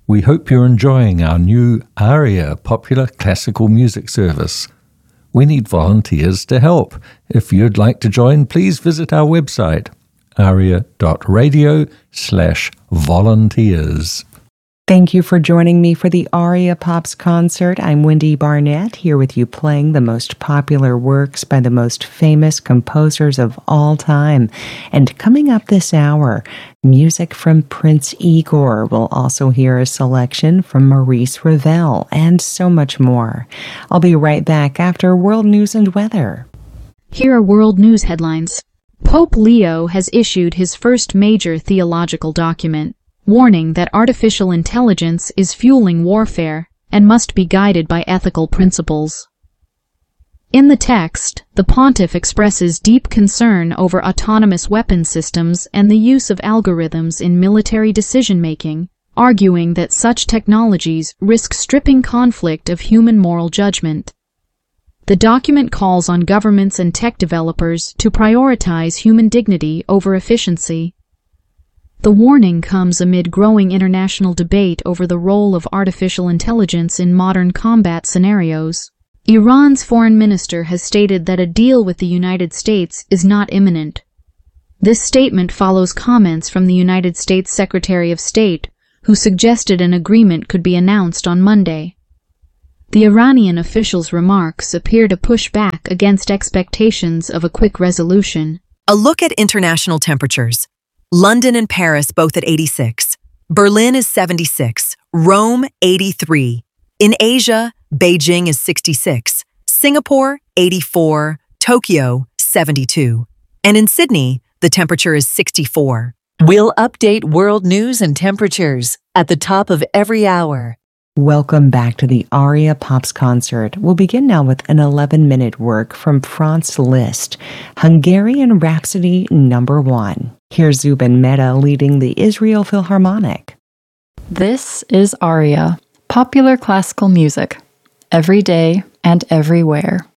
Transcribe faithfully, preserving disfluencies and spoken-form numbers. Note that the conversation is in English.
We hope you're enjoying our new ARIA popular classical music service. We need volunteers to help. If you'd like to join, please visit our website, aria.radio slash volunteers. Thank you for joining me for the Aria Pops concert. I'm Wendy Barnett, here with you playing the most popular works by the most famous composers of all time. And coming up this hour, music from Prince Igor. We'll also hear a selection from Maurice Ravel and so much more. I'll be right back after World News and Weather. Here are world news headlines. Pope Leo has issued his first major theological document, warning that artificial intelligence is fueling warfare and must be guided by ethical principles. In the text, the pontiff expresses deep concern over autonomous weapon systems and the use of algorithms in military decision-making, arguing that such technologies risk stripping conflict of human moral judgment. The document calls on governments and tech developers to prioritize human dignity over efficiency. The warning comes amid growing international debate over the role of artificial intelligence in modern combat scenarios. Iran's foreign minister has stated that a deal with the United States is not imminent. This statement follows comments from the United States Secretary of State, who suggested an agreement could be announced on Monday. The Iranian official's remarks appear to push back against expectations of a quick resolution. A look at international temperatures. London and Paris both at eighty-six. Berlin is seventy-six. Rome, eighty-three. In Asia, Beijing is sixty-six. Singapore, eighty-four. Tokyo, seventy-two. And in Sydney, the temperature is sixty-four. We'll update world news and temperatures at the top of every hour. Welcome back to the Aria Pops concert. We'll begin now with an eleven-minute work from Franz Liszt, Hungarian Rhapsody Number One. Here's Zubin Mehta leading the Israel Philharmonic. This is Aria, popular classical music, every day and everywhere.